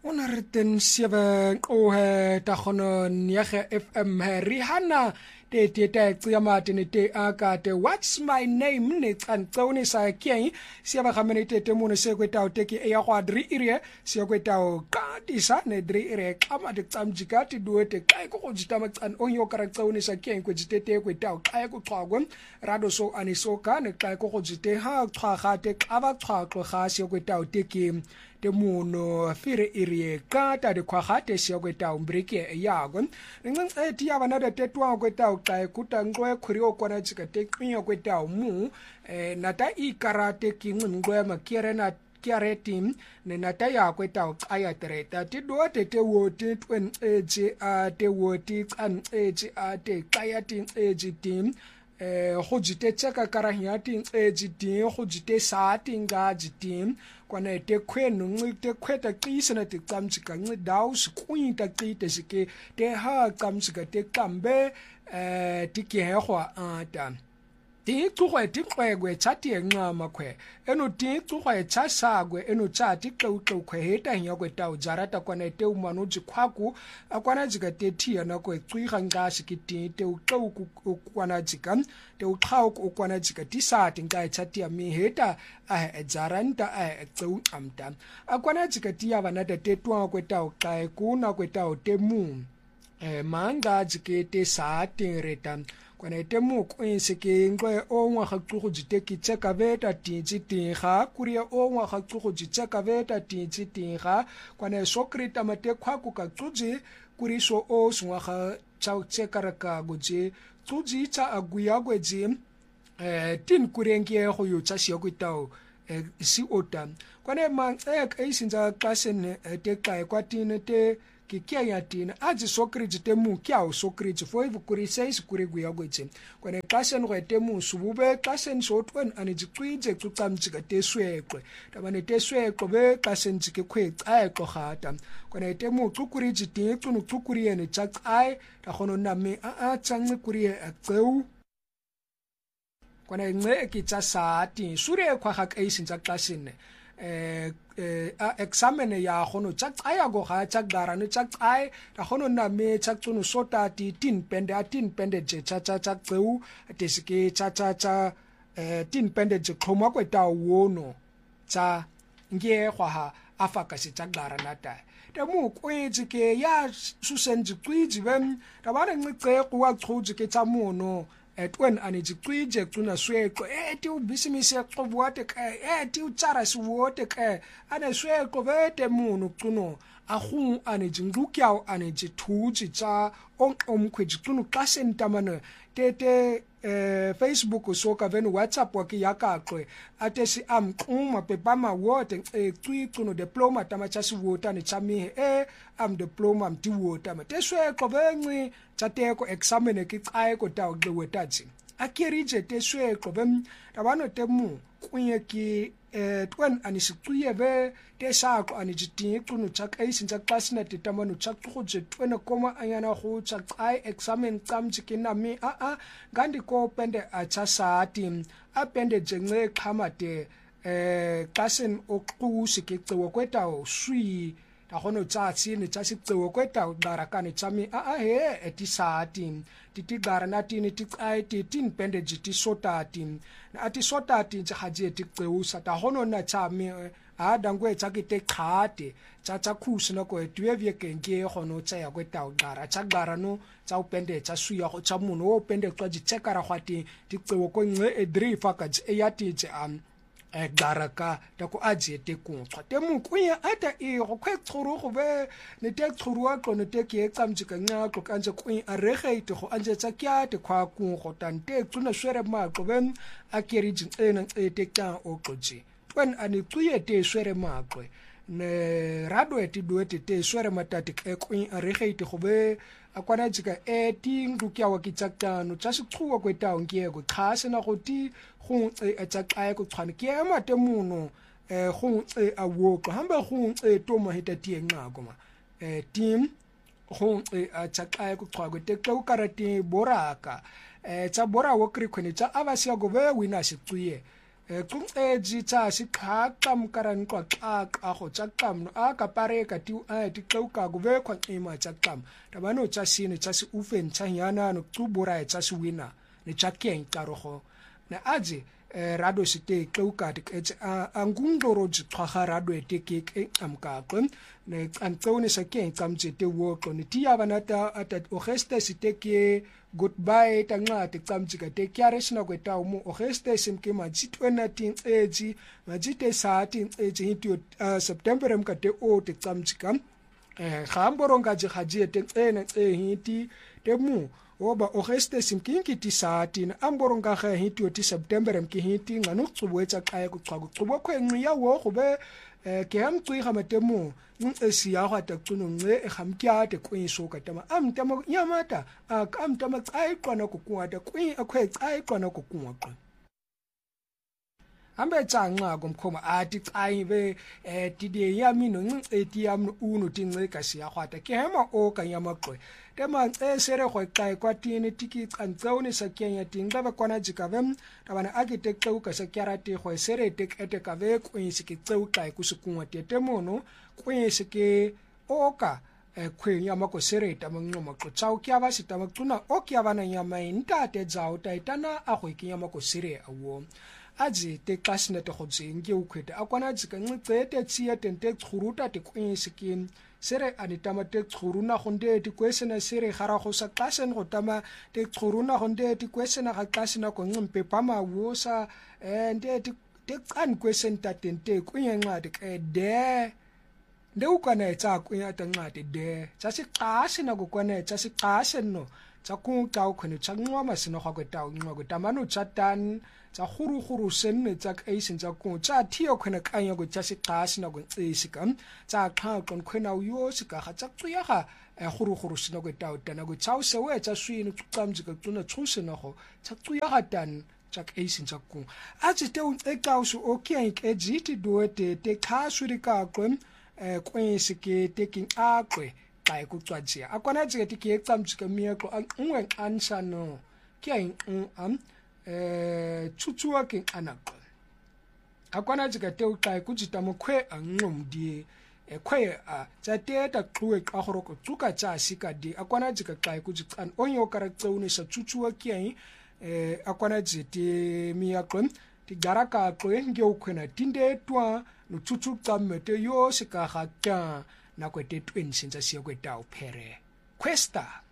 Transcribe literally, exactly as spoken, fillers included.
honderd sewe qohe ta khono nyege F M Rihanna te te te tsamate ne te aka te what's my name ne tsantsone sa keng se ba gamene te te mone se kwetao te ke ya go adri ire se kwetao ka disa ne dri ire kama te tsamjika te duete kai go go jitama tsan onyo kara tsone sa keng kwe jite te kwetao kai go tshwagwe rado so anisoka ne kai go go jite ha tshwaga te kaba tshwaglo ga se kwetao te ke te mono fire irie ka ta de kwa gate se kwetao mbreke ya go ngeng e ti ya bana de te twa kwetao ka kuta ngwe khuri o kwana tsika te kwinya kwetao mu eh nata I karate ki ngwe makere na kiare team ne nata ya kwetao aya tereta ti do te te wo te twen eje a te wo ti kan eje a te kaya tin eje team eh go jite tsaka karahya tin eje team go jite sa tinga jitim kwana te khwenu ngi te khweta qisana te tsamtsika ngi daw sikwinta qite sike te ha tsamtsika te kambe eh tikihegwa ata ti tsukhwe ti kwegwe chati enqama khwe eno ti tsukhwe chasagwe eno chati qeuqeukhwe heta nya kwetao jarata kwana te umano jikhwaku akwana jika te thia na kwe tswiga ngashi kiti te uqeuku kwana jika te uqhawku kwana jika tisati ngai chati ya mi heta a jaranta a qeu amta akwana jika ti ya bana te twa kwetao kai kuna kwetao te mu eh manga jike te sa reta kwana te mu kwinse ke ngwe o ngwa ga tsugo jiteki tseka beta tinji tinga kuria o ngwa ga tsugo jitseka beta tinji tinga kwana sokrita mate khwaku ka tsuji kuriso o sngwa ga tsau tseka raka goje tsuji tsa aguya gweji eh tin kurengie go yo tsa sia kwitao eh si ota kwana mang ek e sinza klasen te kai kwatine te ke kia ya tina aji sokriji te mu kia o sokriji fo ivu kuri seis kuri guya gweche kwane klasen go te mu subube klasen shotwen ani jikwije tsukamjika te swekwe tabane te swekwe be klasen jike kwe ai ko gata kwane te mu tsukuriji te tsunu tsukuri ene tsak ai ta gono na me a a tsangwe kuri a tseu kwane nge ke tsa sati sure kwa ga ka isinza klasen eh eh examine ya gono tsaya go ga tsagara no tsai ta gono na me tsatsuno sota ti tin pende a tin pende je tsa tsa tsa tseu tesike tsa tsa tsa eh tin pende je khoma kweta wono tsa nge gwa ha afaka se tsagara nata te mu kwetsi ke ya susenji kwiji bem ta bana ngce kwa tsoji ke tsa mono etwen anijikuje tsuna sweko eti ubisimise qobwate ka eti utsara siwote ka ana sweko vete munu tsuno ahu anijingukyaw anijithuji tsa onqomkhweji tsunu qasentamana tete eh Facebook soka venu WhatsApp wa kiyakaqwe ate si amquma pepama wote ecwi tsuno diploma tamachasi wota ni chami e am diploma mti wota mateswe qobenci tsateko examine ki qae ko ta gwetatsi akirije teswe qobem tabano temu kunye ki eh twen anisicuye be tesako anijiti tsunu tsaka isinza klasina titamano tsakuje twena koma anyana go tsakai examen tsamjikina mi a a ngandi ko pende achasati apende jengce qhamate eh klasen oqusi ke cewa kweta o swi ta gono tsatsi ne tsa secewa kweta o darakane tsami a a he etisati titigara natini tiqai titin pende jiti sotati na ati sotati tsahaje tiqeusa ta gono na tsami a dangwe tsakite qhate tsa tsa khusi na ko etwe kenke gono tsaya kweta o dara tsagara no tsa upende tsa suya go tsa muno o pende tswa jitsekara gwati tiqewo ko nge edri fakaji e yati tse am e garaka ta ko aje te kuntswa te mu kuya ata e go khwetsoro go be ne te tshorwa tlono te ke tsamjika nya tlo kanje kuya a regeite go anje tsa kya te khwa ku go tante tsuna swere ma go ben a keriji ena e te ka o tloji twen ani tuye te swere ma go ne rado eti duete te swere matati ke kuya a regeite go be akwana jika e ti ngukya wa kitsakano tsa siqhuwa kwetao ngiyeko khase na go ti go e tsaqae go tshwana ke ema te muno eh go e awoqo hamba go e toma heta ti enqako ma eh team go e tsaqae go tshwa kwete ke o karate boraka eh tsa bora wo kri khone tsa abasiya go be wina siqhuye qungceji tsa siqhaqam karanqwa xaqa go tsa qamno a ka pareka ti a ti qeuka go ve khwa qima tsa qam tabano tsa sine tsa si ufen tsa yana no qubura tsa si wina ne tsa keng tarogo na aje rado site qeuka ti etse angungdoro tshwaga rado ete ke ke amkaqwe ne antsone sa keng tsamtse te wo qone ti ya banata at ogeste site ke goodbye tanqati tsamjika te kyarishna kweta umu ogeste simke majitwena tinceji majite saati inceji hityo September mkate o te tsamjika eh khamboronga je khaje te ene e hiti te mu oba ogeste simkinki ti saati na amboronga kha hityo ti September mki hiti nganu tsubwetsa qaya kuchwa tsubwa kwenqi ya wo gobe ke amqi gamatemo ncesi ya gwa ta tsuno nce e gamkya te kwiso ka tama amtama nyamata akamtama tsai qwana kukuwa ta kwi akhwe tsai qwana kukuwa qwa ambe tsanqa komkhoma athi tsai be tide yami no nceti yami uno tinqeka siya gwata ke hema o ka nyamaqwe tema nce sere go qai kwatini tiki tsantseone sa kenya tinga ba kwana jikavem tabana architect u ka sa kyarate go sere tek ete ka ve kwinsi ke tseu qai ku sekungwa tete mono kwinsi ke oka khwe nyama ko sere ta mangoma ko tsao kya ba sita maktuna o kya bana nyama intate dzao taitana a go ikinyama ko sere awo aji te klasine te go tsengi u khweta akwana jika ncete tsia tente tsuruta te kwinsi ke sere anitama te tsuruna gonde ti kwesena sere gara go sa klasen go tama te tsuruna gonde ti kwesena ga klasena ko ngimpe pama wosa ende ti te kan kwesen ta tente kunyenqa de ke de nde ukana etsa kunya ta nqate de tsa se qasena go kwana tsa se qaseno tsa ku ka o khone tsa nqwa masino ga go ta nqwa go tamano tsa tan tsa guru guru senne tsa ka isin tsa ku tsa thio khone kanya go tsa se qasena go tsisi kam tsa kha kon khona u yo se ka ga tsa tsuya ga guru guru sino go ta utana go tsa se we tsa swini tsamji ka tsuna tsusena go tsa tsuya ga tan tsa ka isin tsa ku a tse te un e ka u o ke ke jiti do te te kha shuri ka qem kwese ke taking akwe kai ku tswajia akwana tse ke ke tsamjika mieko angwe ansano ke am eh tsutsuwa ke anako akwana tse ke te u kai ku tsita mokwe angomdie ekwe a tsa te ta tluwe ka goroko tsuka tsa sika di akwana tse ke kai ku tsan onyo kara tseune sa tsutsuwa ke eh akwana tse te mieko ti garaka ko nge ukhwena tinde twa no tsutsu tsammete yo se ka ga tya na kwete twenty sinza siya kweta uphere questa